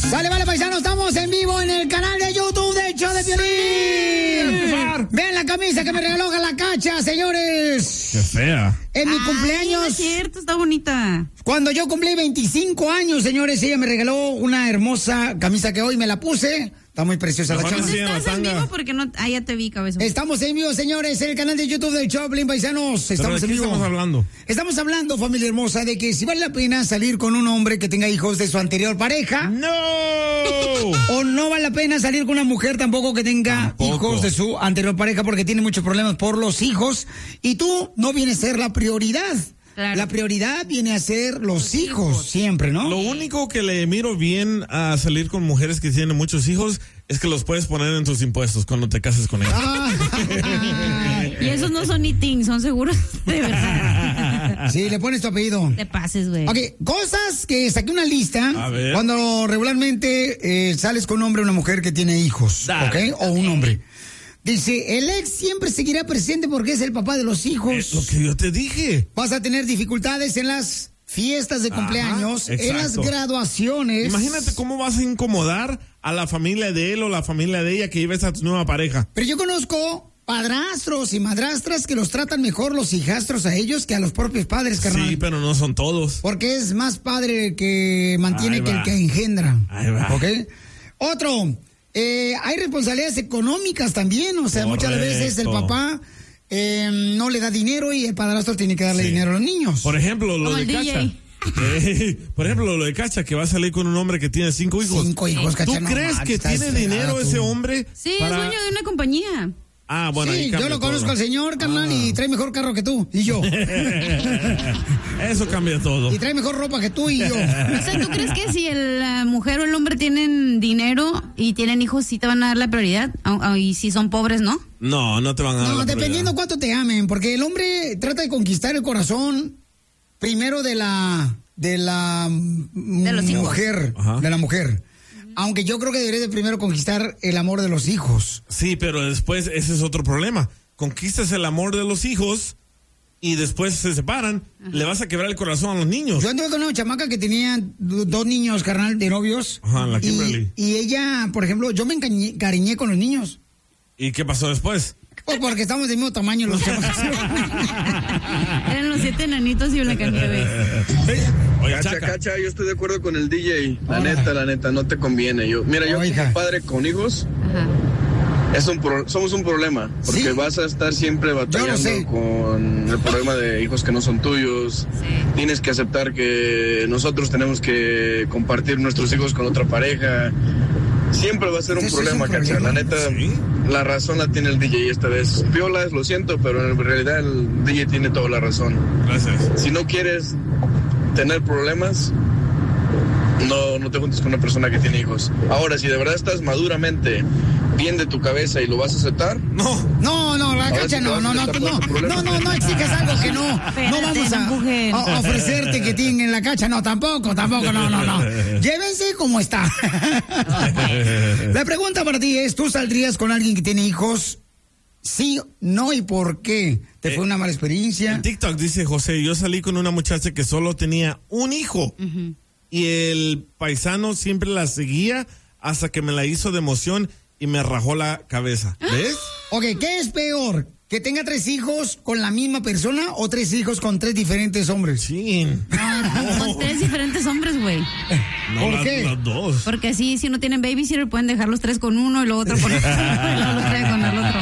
Sale, vale, paisanos, estamos en vivo en el canal de YouTube de Show de Piolín. Vean la camisa que me regaló la Cacha, señores. Qué fea. En mi cumpleaños. No es cierto, está bonita. Cuando yo cumplí 25 años, señores, ella me regaló una hermosa camisa que hoy me la puse. Está muy preciosa la chava. ¿Estás en vivo? Porque no... Ah, ya te vi, cabeza. Estamos en vivo, señores, en el canal de YouTube del Choplin, paisanos. Estamos en vivo. Estamos hablando. Estamos hablando, familia hermosa, de que si vale la pena salir con un hombre que tenga hijos de su anterior pareja. ¡No! O no vale la pena salir con una mujer tampoco que tenga hijos de su anterior pareja porque tiene muchos problemas por los hijos. Y tú no vienes a ser la prioridad. Claro. La prioridad viene a ser los hijos, siempre, ¿no? Lo único que le miro bien a salir con mujeres que tienen muchos hijos es que los puedes poner en tus impuestos cuando te cases con ellas. Y esos no son eating, son seguros de verdad. Sí, le pones tu apellido. Te pases, güey. Ok, cosas que saqué una lista cuando regularmente sales con un hombre o una mujer que tiene hijos, ¿ok? O un hombre. Dice, el ex siempre seguirá presente porque es el papá de los hijos. Es lo que yo te dije. Vas a tener dificultades en las fiestas de cumpleaños, en las graduaciones. Imagínate cómo vas a incomodar a la familia de él o la familia de ella que lleves a tu nueva pareja. Pero yo conozco padrastros y madrastras que los tratan mejor los hijastros a ellos que a los propios padres, carnal. Sí, pero no son todos. Porque es más padre el que mantiene que el que engendra. Ahí va. ¿Ok? Otro... hay responsabilidades económicas también, o sea, muchas veces el papá no le da dinero y el padrastro tiene que darle dinero a los niños. Por ejemplo, lo de Cacha. Por ejemplo, lo de Cacha, que va a salir con un hombre que tiene 5 hijos. 5 hijos, Cacha. ¿Tú crees que tiene dinero ese hombre? Sí, es dueño de una compañía. Ah, bueno, sí, yo lo conozco al señor, carnal, y trae mejor carro que tú y yo. Eso cambia todo. Y trae mejor ropa que tú y yo. O sea, ¿tú crees que si la mujer o el hombre tienen dinero y tienen hijos, sí te van a dar la prioridad? Y si son pobres, ¿no? No, no te van a dar la prioridad. Dependiendo cuánto te amen, porque el hombre trata de conquistar el corazón primero de la mujer. De la mujer. Aunque yo creo que debería de primero conquistar el amor de los hijos. Sí, pero después ese es otro problema. Conquistas el amor de los hijos y después se separan, le vas a quebrar el corazón a los niños. Yo anduve con una chamaca que tenía 2 niños, carnal, de novios. Ajá, la Kimberly. Y ella, por ejemplo, yo me encariñé con los niños. ¿Y qué pasó después? Pues porque estamos del mismo tamaño los chamacos. Eran los 7 enanitos y una canieve. Oye, Cacha, yo estoy de acuerdo con el DJ. La neta, no te conviene. Yo como padre con hijos, somos un problema. Porque vas a estar siempre batallando con el problema de hijos que no son tuyos. Tienes que aceptar que nosotros tenemos que compartir nuestros hijos con otra pareja. Siempre va a ser un problema, Cacha. La neta, la razón la tiene el DJ esta vez. Piola, lo siento, pero en realidad el DJ tiene toda la razón. Gracias. Si no quieres tener problemas, no te juntes con una persona que tiene hijos. Ahora, si de verdad estás maduramente bien de tu cabeza y lo vas a aceptar. No, la Cacha, no exijas algo que no vamos a ofrecerte que tienen en la Cacha, no, tampoco, no. Llévense como está. La pregunta para ti es, ¿tú saldrías con alguien que tiene hijos? Sí, no, ¿y por qué? ¿Te fue una mala experiencia? En TikTok dice José, yo salí con una muchacha que solo tenía un hijo. Y el paisano siempre la seguía hasta que me la hizo de emoción y me rajó la cabeza. ¿Ves? Ok, ¿qué es peor? ¿Que tenga 3 hijos con la misma persona o 3 hijos con 3 diferentes hombres? Sí. Con 3 diferentes hombres, güey. ¿Por qué? Las 2. Porque así, si no tienen babysitter, pueden dejar los 3 con uno y luego otro con otro. Y luego los 3 con el otro.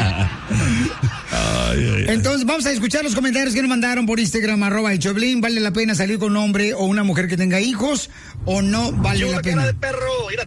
Entonces vamos a escuchar los comentarios que nos mandaron por Instagram, @el Choplin. ¿Vale la pena salir con un hombre o una mujer que tenga hijos o no vale la pena? Cara de perro.